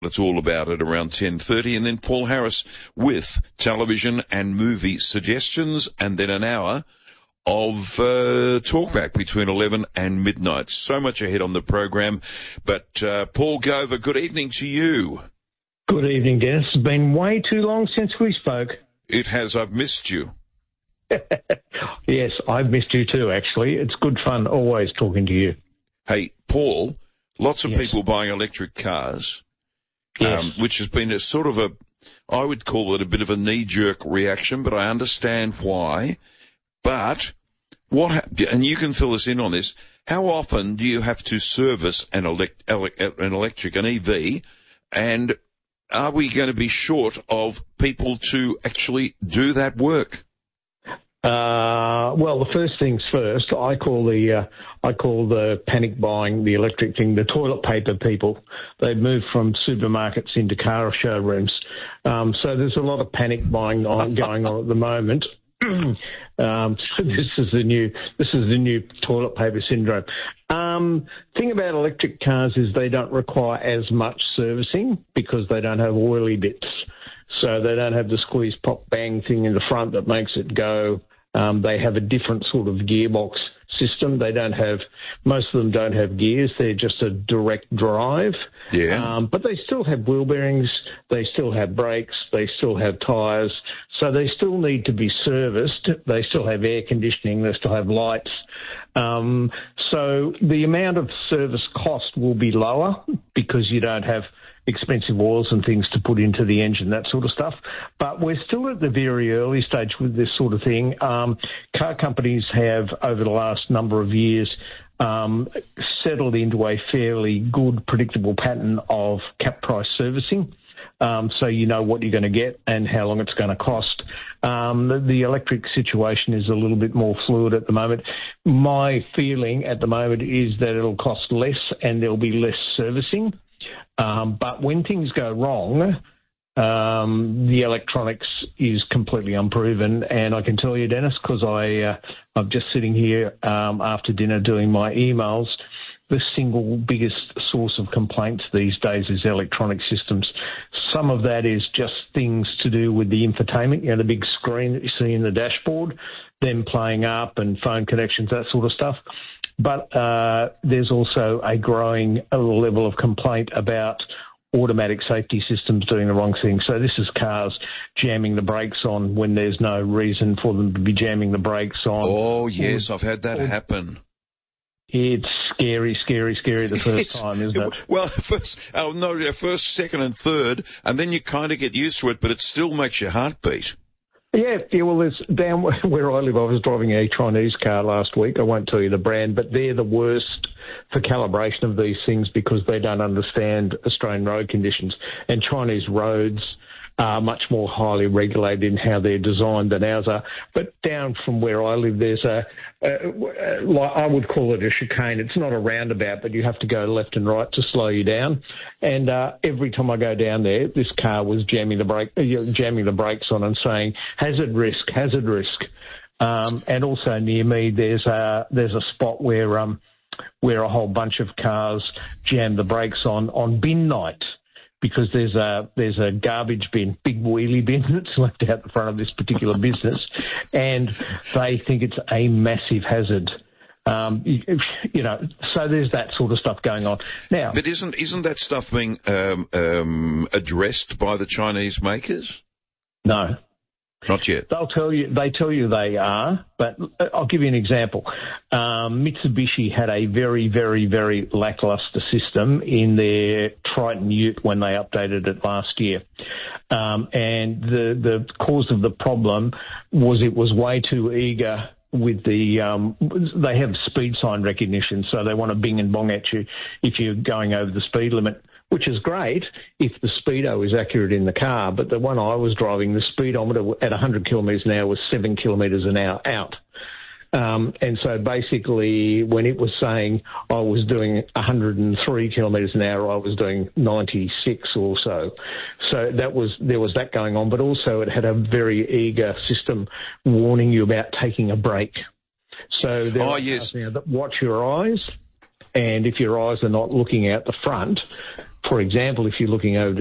It's all about it around 10:30, and then Paul Harris with television and movie suggestions, and then an hour of talkback between 11 and midnight. So much ahead on the program. But Paul Gover, good evening to you. Good evening, Dennis. It's been way too long since we spoke. It has. I've missed you. Yes, I've missed you too, actually. It's good fun always talking to you. Hey, Paul, lots of Yes. people buying electric cars. Yes. Which has been a sort of I would call it a bit of a knee-jerk reaction, but I understand why. But and you can fill us in on this, how often do you have to service an electric, an EV, and are we going to be short of people to actually do that work? Well, the first things first, I call the panic buying, the electric thing, the toilet paper people. They've moved from supermarkets into car showrooms. So there's a lot of panic buying going on at the moment. So this is the new toilet paper syndrome. Thing about electric cars is they don't require as much servicing because they don't have oily bits. So they don't have the squeeze, pop, bang thing in the front that makes it go. They have a different sort of gearbox system. Most of them don't have gears. They're just a direct drive. Yeah. But they still have wheel bearings. They still have brakes. They still have tyres. So they still need to be serviced. They still have air conditioning. They still have lights. So the amount of service cost will be lower because you don't have expensive oils and things to put into the engine, that sort of stuff. But we're still at the very early stage with this sort of thing. Car companies have, over the last number of years, settled into a fairly good, predictable pattern of cap price servicing. So you know what you're going to get and how long it's going to cost. The electric situation is a little bit more fluid at the moment. My feeling at the moment is that it'll cost less and there'll be less servicing. But when things go wrong, the electronics is completely unproven. And I can tell you, Dennis, because I'm just sitting here after dinner doing my emails, the single biggest source of complaints these days is electronic systems. Some of that is just things to do with the infotainment, the big screen that you see in the dashboard, them playing up and phone connections, that sort of stuff. But there's also a growing level of complaint about automatic safety systems doing the wrong thing. So this is cars jamming the brakes on when there's no reason for them to be jamming the brakes on. Oh, yes, I've had that happen. It's scary the first time, isn't it? Well, first, second and third, and then you kind of get used to it, but it still makes your heart beat. Yeah, well, there's down where I live, I was driving a Chinese car last week. I won't tell you the brand, but they're the worst for calibration of these things because they don't understand Australian road conditions. And Chinese roads are much more highly regulated in how they're designed than ours are. But down from where I live, there's I would call it a chicane. It's not a roundabout, but you have to go left and right to slow you down. And every time I go down there, this car was jamming the brakes on and saying, hazard risk. And also near me, there's a spot where a whole bunch of cars jam the brakes on bin night. Because there's a garbage bin, big wheelie bin that's left out the front of this particular business, and they think it's a massive hazard. So there's that sort of stuff going on now. But isn't that stuff being addressed by the Chinese makers? No. Not yet. They tell you they are, but I'll give you an example. Mitsubishi had a very, very, very lackluster system in their Triton Ute when they updated it last year. And the cause of the problem was it was way too eager with they have speed sign recognition, so they want to bing and bong at you if you're going over the speed limit, which is great if the speedo is accurate in the car. But the one I was driving, the speedometer at 100 kilometres an hour was 7 kilometres an hour out. And so basically when it was saying I was doing 103 kilometres an hour, I was doing 96 or so. So there was that going on, but also it had a very eager system warning you about taking a break. So there are cars now that watch your eyes, and if your eyes are not looking out the front for example, if you're looking over